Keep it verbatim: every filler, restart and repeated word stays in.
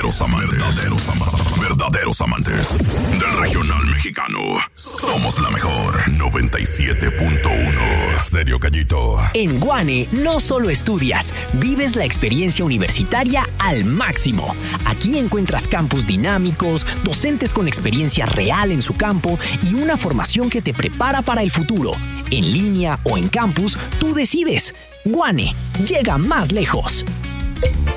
Verdaderos amantes. Verdaderos amantes. Verdaderos amantes del regional mexicano. Somos la mejor. noventa y siete punto uno. Estéreo Gallito. En Guane no solo estudias, vives la experiencia universitaria al máximo. Aquí encuentras campus dinámicos, docentes con experiencia real en su campo y una formación que te prepara para el futuro. En línea o en campus, tú decides. Guane, llega más lejos.